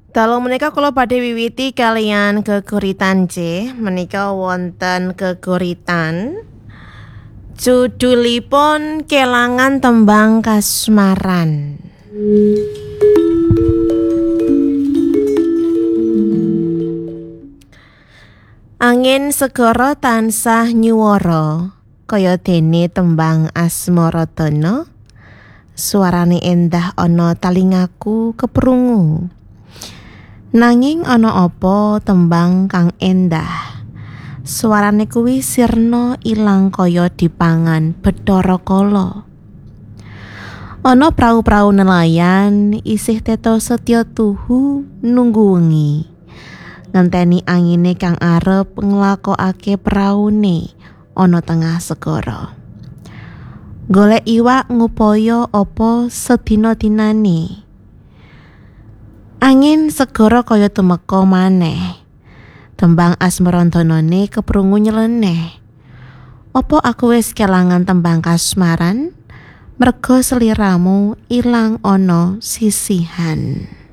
Dalu menika kula badhe wiwiti kalian geguritan C. Menika wonten geguritan judulipun Kelangan Tembang Kasmaran. Angin segara tansah nyuwara kaya dene tembang Asmaradana. Suarane endah ana talingaku keprungu. Nanging ana apa tembang kang endah? Suarane kuwi sirna ilang kaya dipangan Bathara Kala. Ana prau-prau nelayan isih teta setya tuhu nunggu wengi. Ngenteni angine kang arep nglakokake praune ana tengah segara. Golek iwak ngupaya apa sedina-dinane. Angin segara kaya tumeka maneh. Tembang Asmarandanane keprungu nyeleneh. Apa aku wis kelangan tembang kasmaran? Merga seliramu ilang ana sisihan.